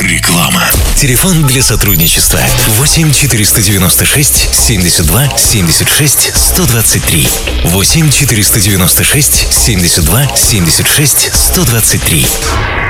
Реклама. Телефон для сотрудничества 8 496 72 76 123. 8 496 72 76 123.